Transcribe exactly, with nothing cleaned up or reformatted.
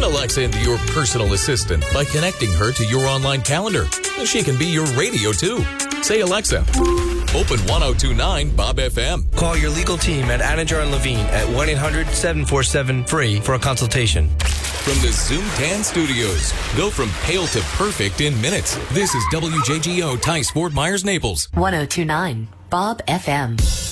Turn Alexa into your personal assistant by connecting her to your online calendar. She can be your radio, too. Say, Alexa, open ten twenty-nine Bob F M. Call your legal team at Anidjar and Levine at one eight hundred seven four seven free for a consultation. From the Zoom Tan Studios, go from pale to perfect in minutes. This is W J G O Tice Fort Myers, Naples. ten twenty-nine Bob F M.